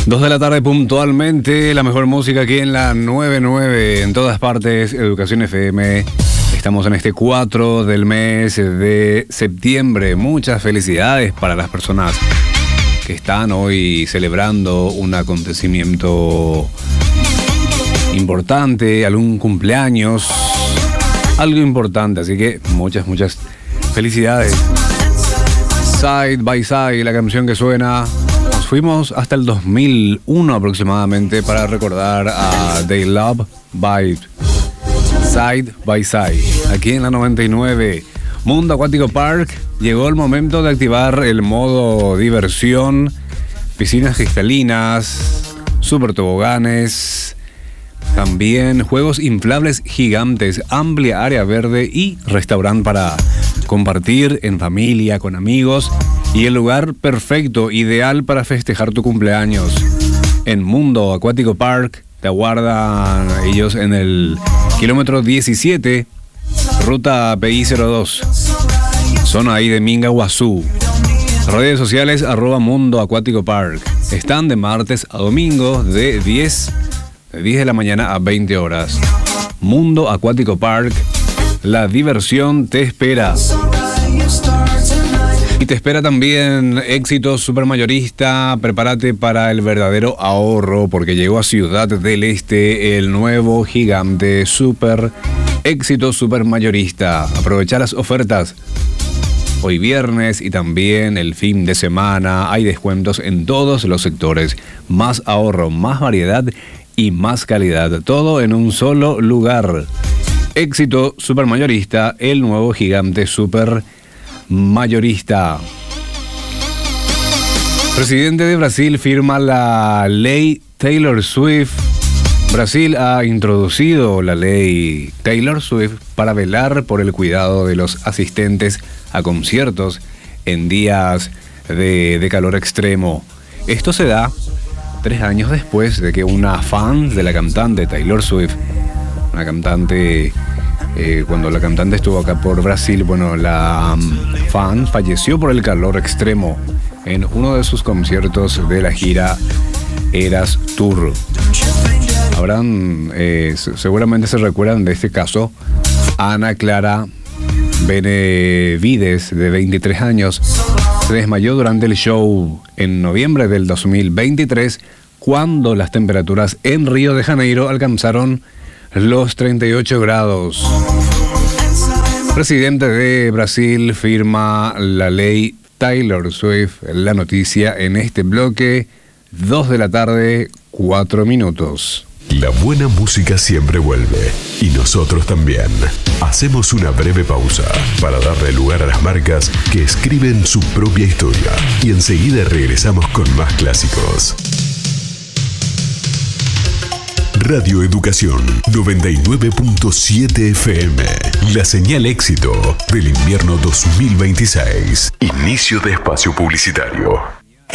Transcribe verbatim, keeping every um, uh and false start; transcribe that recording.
Dos de la tarde puntualmente, la mejor música aquí en la noventa y nueve, en todas partes, Educación F M. Estamos en este cuatro del mes de septiembre. Muchas felicidades para las personas que están hoy celebrando un acontecimiento importante, algún cumpleaños, algo importante. Así que muchas, muchas felicidades. Side by Side, la canción que suena. Fuimos hasta el dos mil uno aproximadamente para recordar a They Love Vibe. Side by Side. Aquí en la noventa y nueve, Mundo Acuático Park. Llegó el momento de activar el modo diversión. Piscinas cristalinas, super toboganes, también juegos inflables gigantes, amplia área verde y restaurante para compartir en familia, con amigos. Y el lugar perfecto, ideal para festejar tu cumpleaños. En Mundo Acuático Park te aguardan ellos en el kilómetro diecisiete, ruta P I cero dos, zona ahí de Minga, Guazú. Redes sociales arroba Mundo Acuático Park. Están de martes a domingo de diez, de diez de la mañana a veinte horas. Mundo Acuático Park, la diversión te espera. Y te espera también Éxito Supermayorista. Prepárate para el verdadero ahorro porque llegó a Ciudad del Este el nuevo gigante Super Éxito Supermayorista. Aprovecha las ofertas hoy viernes y también el fin de semana. Hay descuentos en todos los sectores. Más ahorro, más variedad y más calidad. Todo en un solo lugar. Éxito Supermayorista, el nuevo gigante Super Mayorista. Presidente de Brasil firma la ley Taylor Swift. Brasil ha introducido la ley Taylor Swift para velar por el cuidado de los asistentes a conciertos en días de, de calor extremo. Esto se da tres años después de que una fan de la cantante Taylor Swift, una cantante... Eh, cuando la cantante estuvo acá por Brasil, bueno, la um, fan falleció por el calor extremo en uno de sus conciertos de la gira Eras Tour. Habrán, eh, seguramente se recuerdan de este caso. Ana Clara Benevides, de veintitrés años, se desmayó durante el show en noviembre del dos mil veintitrés, cuando las temperaturas en Río de Janeiro alcanzaron los treinta y ocho grados. Presidente de Brasil firma la ley Taylor Swift. La noticia en este bloque, dos de la tarde, cuatro minutos. La buena música siempre vuelve, y nosotros también. Hacemos una breve pausa para darle lugar a las marcas que escriben su propia historia, y enseguida regresamos con más clásicos. Radio Educación noventa y nueve punto siete F M. La señal éxito del invierno dos mil veintiséis. Inicio de espacio publicitario.